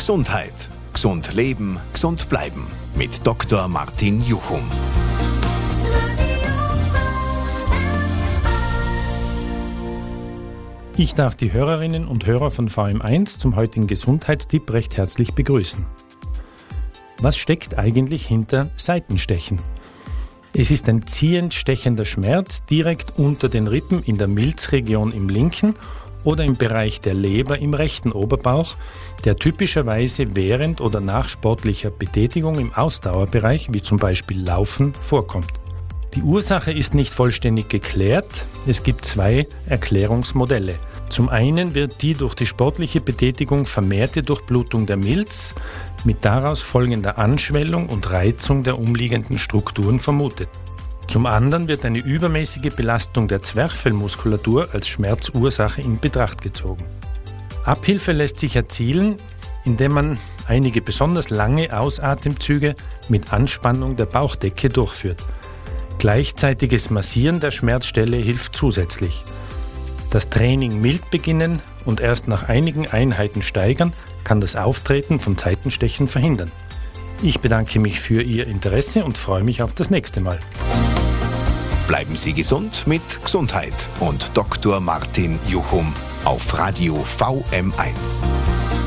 Gesundheit. Gesund leben, gesund bleiben. Mit Dr. Martin Juchum. Ich darf die Hörerinnen und Hörer von VM1 zum heutigen Gesundheitstipp recht herzlich begrüßen. Was steckt eigentlich hinter Seitenstechen? Es ist ein ziehend stechender Schmerz direkt unter den Rippen in der Milzregion im linken oder im Bereich der Leber im rechten Oberbauch, der typischerweise während oder nach sportlicher Betätigung im Ausdauerbereich, wie zum Beispiel Laufen, vorkommt. Die Ursache ist nicht vollständig geklärt. Es gibt zwei Erklärungsmodelle. Zum einen wird die durch die sportliche Betätigung vermehrte Durchblutung der Milz mit daraus folgender Anschwellung und Reizung der umliegenden Strukturen vermutet. Zum anderen wird eine übermäßige Belastung der Zwerchfellmuskulatur als Schmerzursache in Betracht gezogen. Abhilfe lässt sich erzielen, indem man einige besonders lange Ausatemzüge mit Anspannung der Bauchdecke durchführt. Gleichzeitiges Massieren der Schmerzstelle hilft zusätzlich. Das Training mild beginnen und erst nach einigen Einheiten steigern, kann das Auftreten von Seitenstechen verhindern. Ich bedanke mich für Ihr Interesse und freue mich auf das nächste Mal. Bleiben Sie gesund mit Gesundheit und Dr. Martin Juchum auf Radio VM1.